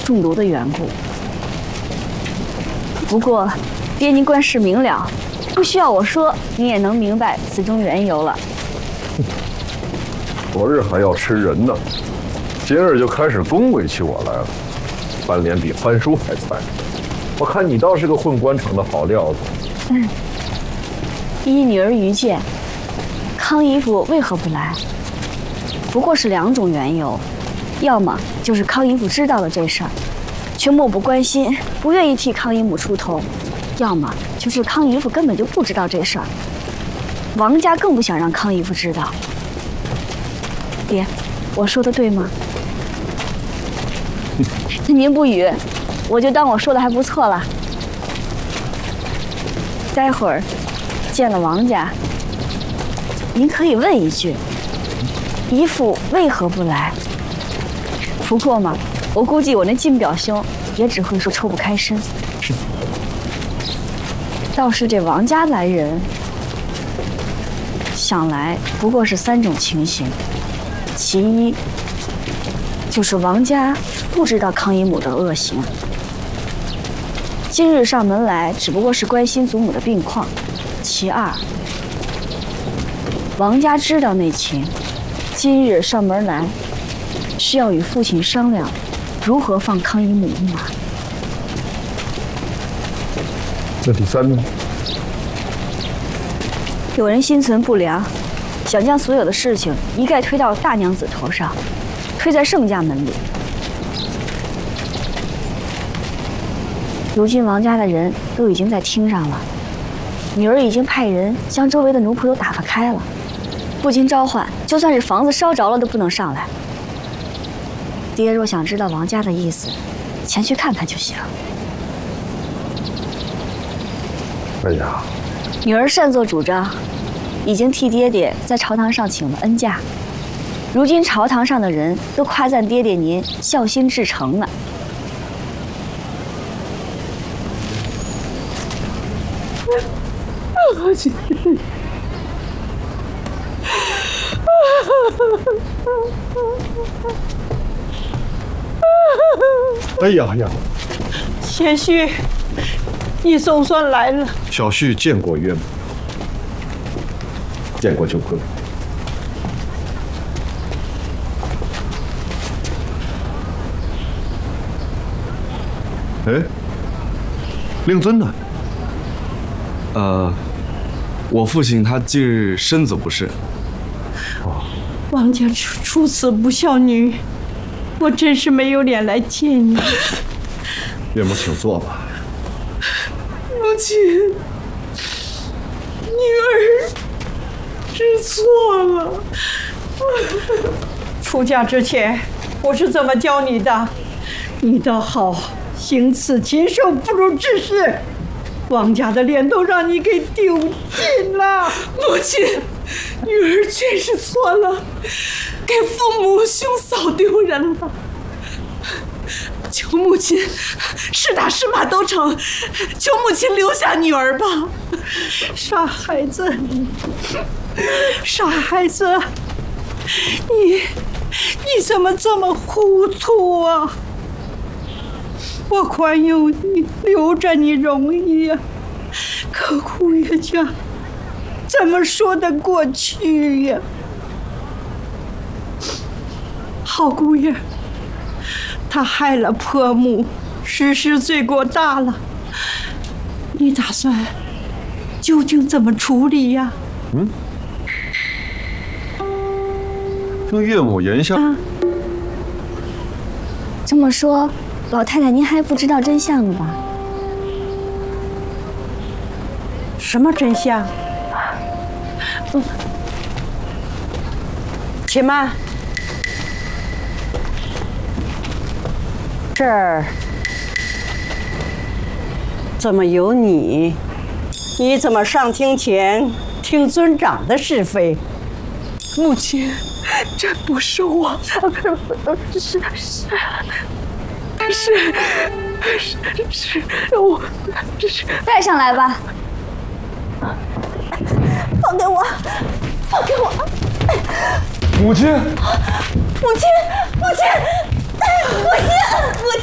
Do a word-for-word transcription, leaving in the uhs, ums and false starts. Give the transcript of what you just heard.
中毒的缘故。不过，爹您官事明了，不需要我说，您也能明白此中缘由了。 昨日还要吃人呢，今日就开始恭维起我来了，翻脸比翻书还快。我看你倒是个混官场的好料子。 嗯，依女儿愚见，康姨父为何不来？不过是两种缘由，要么就是康姨父知道了这事儿，却漠不关心，不愿意替康姨母出头；要么就是康姨父根本就不知道这事儿，王家更不想让康姨父知道。爹，我说的对吗？那您不语，我就当我说的还不错了。待会儿见了王家，您可以问一句：姨父为何不来？不过嘛，我估计我那晋表兄也只会说抽不开身。是。倒是这王家来人，想来不过是三种情形：其一，就是王家不知道康姨母的恶行，今日上门来只不过是关心祖母的病况；其二，王家知道内情，今日上门来是要与父亲商量如何放康姨母一马。 那第三呢？ 有人心存不良，想将所有的事情一概推到大娘子头上，推在盛家门里。如今王家的人都已经在厅上了，女儿已经派人将周围的奴仆都打发开了，不经召唤，就算是房子烧着了都不能上来。爹若想知道王家的意思，前去看看就行。 哎呀， 女儿擅作主张，已经替爹爹在朝堂上请了恩假。如今朝堂上的人都夸赞爹爹您孝心至诚呢。 父亲， 哎呀呀！ 贤婿，你总算来了。 小婿见过岳母，见过舅哥。哎，令尊呢？ 呃，我父亲他近日身子不适。 哦， 王家出出此不孝女，我真是没有脸来见你。 岳母，请坐吧。 母亲，女儿知错了。出嫁之前，我是怎么教你的？你倒好，行此禽兽不如之事。王家的脸都让你给丢尽了。 母亲，女儿确实错了，给父母兄嫂丢人了。求母亲，是打是骂都成，求母亲留下女儿吧。 傻孩子，傻孩子，你你怎么这么糊涂啊？我宽宥你，留着你容易呀、啊，可顾岳家怎么说得过去呀？好姑爷，他害了婆母，实施罪过大了，你打算究竟怎么处理呀？ 嗯，听岳母言下，啊、 这么说。老太太，您还不知道真相呢吧？ 什么真相？嗯，且慢。这儿怎么有你？你怎么上厅前听尊长的是非？ 母亲，这不是我，是是。是是是，我这是带上来吧。放给我，放给我。 母亲， 母亲，母亲，母亲，母亲。